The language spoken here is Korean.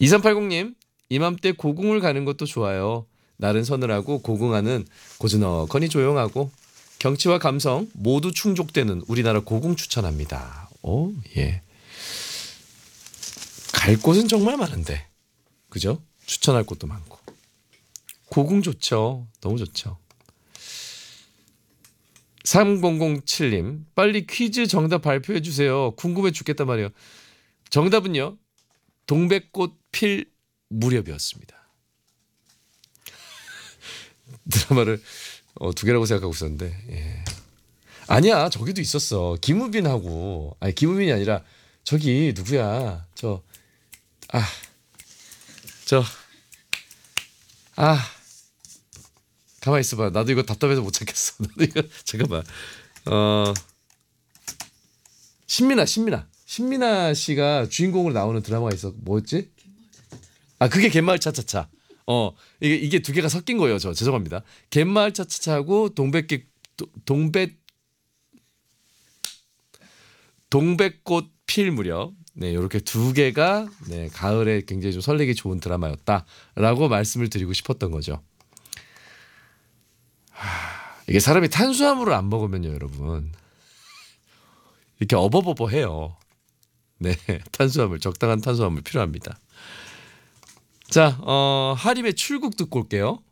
2380님, 이맘때 고궁을 가는 것도 좋아요. 날은 서늘하고 고궁하는 고즈넉하니 조용하고 경치와 감성 모두 충족되는 우리나라 고궁 추천합니다. 오, 예. 갈 곳은 정말 많은데, 그죠? 추천할 곳도 많고. 고궁 좋죠. 너무 좋죠. 3007님, 빨리 퀴즈 정답 발표해 주세요. 궁금해 죽겠단 말이에요. 정답은요, 동백꽃 필 무렵이었습니다. 드라마를 두 개라고 생각하고 있었는데, 예. 아니야, 저기도 있었어. 김우빈하고, 아니 김우빈이 아니라 저기 누구야? 아, 저, 아, 가만 있어봐. 나도 이거 답답해서 못 찾겠어. 나도 이거 잠깐만. 어, 신민아 씨가 주인공으로 나오는 드라마가 있어. 뭐였지? 아, 그게 갯마을 차차차. 이게 두 개가 섞인 거예요. 저 죄송합니다. 갯마을 차차차하고 동백꽃 필 무렵. 네, 이렇게 두 개가 네, 가을에 굉장히 좀 설레기 좋은 드라마였다라고 말씀을 드리고 싶었던 거죠. 이게 사람이 탄수화물을 안 먹으면요, 여러분. 이렇게 어버버버해요. 네, 적당한 탄수화물 필요합니다. 자, 하림의 출국 듣고 올게요.